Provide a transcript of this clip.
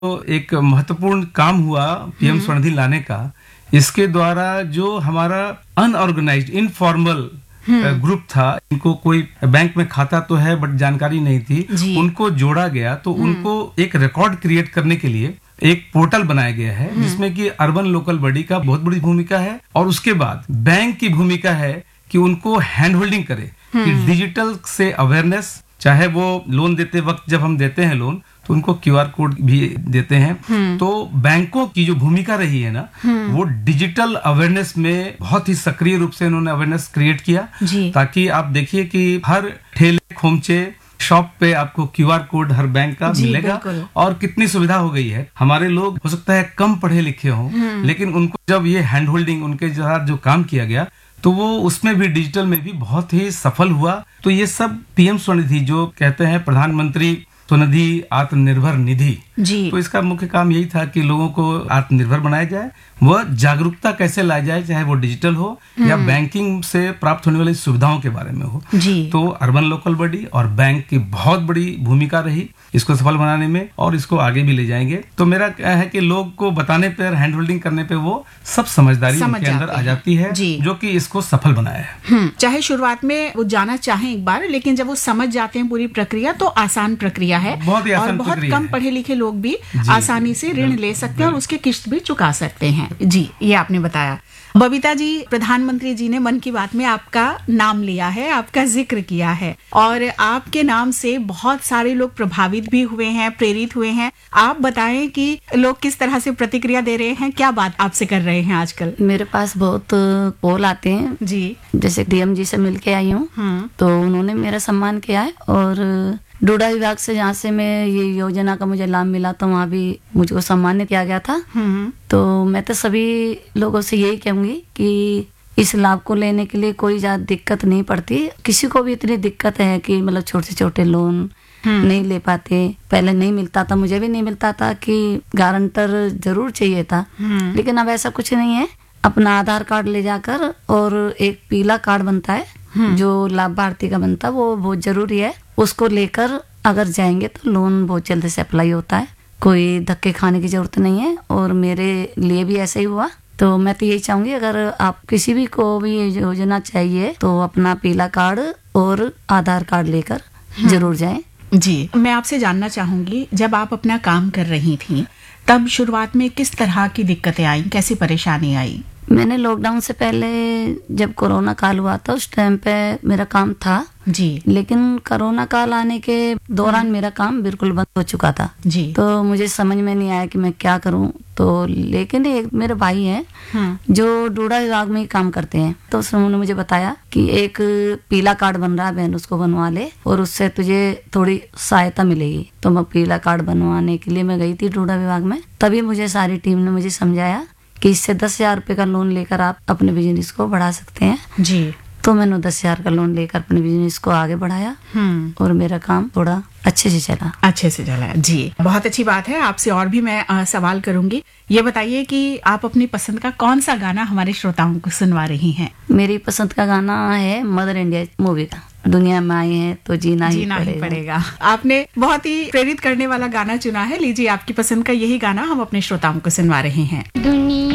तो एक महत्वपूर्ण काम हुआ पीएम स्वनिधि लाने का। इसके द्वारा जो हमारा अनऑर्गेनाइज्ड इनफॉर्मल ग्रुप था, इनको कोई बैंक में खाता तो है बट जानकारी नहीं थी, उनको जोड़ा गया। तो उनको एक रिकॉर्ड क्रिएट करने के लिए एक पोर्टल बनाया गया है, जिसमें कि अर्बन लोकल बॉडी का बहुत बड़ी भूमिका है। और उसके बाद बैंक की भूमिका है कि उनको हैंड होल्डिंग करे, कि डिजिटल से अवेयरनेस, चाहे वो लोन देते वक्त जब हम देते हैं लोन तो उनको क्यूआर कोड भी देते हैं। तो बैंकों की जो भूमिका रही है ना, वो डिजिटल अवेयरनेस में बहुत ही सक्रिय रूप से इन्होंने अवेयरनेस क्रिएट किया, ताकि आप देखिए कि हर ठेले खोमचे शॉप पे आपको क्यूआर कोड हर बैंक का मिलेगा। और कितनी सुविधा हो गई है। हमारे लोग हो सकता है कम पढ़े लिखे हों, लेकिन उनको जब ये हैंड होल्डिंग उनके जो काम किया गया तो वो उसमें भी डिजिटल में भी बहुत ही सफल हुआ। तो ये सब पीएम स्वनिधि जो कहते हैं प्रधानमंत्री स्वनिधि आत्मनिर्भर निधि, तो इसका मुख्य काम यही था कि लोगों को आत्मनिर्भर बनाया जाए, वह जागरूकता कैसे लाई जाए, चाहे वो डिजिटल हो या बैंकिंग से प्राप्त होने वाली सुविधाओं के बारे में हो। तो अर्बन लोकल बॉडी और बैंक की बहुत बड़ी भूमिका रही इसको सफल बनाने में, और इसको आगे भी ले जाएंगे। तो मेरा क्या है कि लोग को बताने पर, हैंड होल्डिंग करने पे वो सब समझदारी उनके अंदर आ जाती है, जो कि इसको सफल बनाया है। चाहे शुरुआत में वो जाना चाहें एक बार, लेकिन जब वो समझ जाते हैं पूरी प्रक्रिया तो आसान प्रक्रिया है, बहुत ही आसान और बहुत कम पढ़े लिखे लोग भी आसानी से ऋण ले सकते हैं और उसके किस्त भी चुका सकते हैं। जी, ये आपने बताया। बबीता जी, प्रधानमंत्री जी ने मन की बात में आपका नाम लिया है, आपका जिक्र किया है, और आपके नाम से बहुत सारे लोग प्रभावित भी हुए हैं, प्रेरित हुए हैं। आप बताएं कि लोग किस तरह से प्रतिक्रिया दे रहे हैं, क्या बात आपसे कर रहे हैं आजकल? मेरे पास बहुत कॉल आते हैं जी। जैसे डीएम जी से मिलके आई हूँ, तो उन्होंने मेरा सम्मान किया है, और डोडा विभाग से जहाँ से मैं ये योजना का मुझे लाभ मिला तो वहाँ भी मुझको सम्मानित किया गया था। तो मैं तो सभी लोगों से यही कहूंगी कि इस लाभ को लेने के लिए कोई ज्यादा दिक्कत नहीं पड़ती। किसी को भी इतनी दिक्कत है कि मतलब छोटे छोटे लोन नहीं ले पाते, पहले नहीं मिलता था, मुझे भी नहीं मिलता था, कि गारंटर जरूर चाहिए था, लेकिन अब ऐसा कुछ नहीं है। अपना आधार कार्ड ले जाकर, और एक पीला कार्ड बनता है जो लाभार्थी का बनता है, वो बहुत जरूरी है। उसको लेकर अगर जाएंगे तो लोन बहुत जल्दी से अप्लाई होता है, कोई धक्के खाने की जरूरत नहीं है। और मेरे लिए भी ऐसा ही हुआ। तो मैं तो यही चाहूंगी, अगर आप किसी भी को भी ये योजना चाहिए तो अपना पीला कार्ड और आधार कार्ड लेकर जरूर जाएं। जी, मैं आपसे जानना चाहूंगी, जब आप अपना काम कर रही थी तब शुरुआत में किस तरह की दिक्कतें आई, कैसी परेशानी आई? मैंने लॉकडाउन से पहले जब कोरोना काल हुआ था उस टाइम पे मेरा काम था जी, लेकिन कोरोना काल आने के दौरान मेरा काम बिल्कुल बंद हो चुका था जी। तो मुझे समझ में नहीं आया कि मैं क्या करूं। तो लेकिन एक मेरे भाई हैं जो डोडा विभाग में ही काम करते हैं, तो उन्होंने मुझे बताया कि एक पीला कार्ड बन रहा है बहन, उसको बनवा ले और उससे तुझे थोड़ी सहायता मिलेगी। तो मैं पीला कार्ड बनवाने के लिए मैं गई थी डोडा विभाग में। तभी मुझे सारी टीम ने मुझे समझाया कि इससे 10,000 रुपए का लोन लेकर आप अपने बिजनेस को बढ़ा सकते हैं जी। तो मैंने 10,000 का लोन लेकर अपने बिजनेस को आगे बढ़ाया और मेरा काम थोड़ा अच्छे से चला जी। बहुत अच्छी बात है। आपसे और भी मैं सवाल करूंगी। ये बताइए कि आप अपनी पसंद का कौन सा गाना हमारे श्रोताओं को सुनवा रही हैं? मेरी पसंद का गाना है मदर इंडिया मूवी का, दुनिया में आए हैं तो जीना ही पड़ेगा। आपने बहुत ही प्रेरित करने वाला गाना चुना है। लीजिए, आपकी पसंद का यही गाना हम अपने श्रोताओं को सुनवा रहे हैं।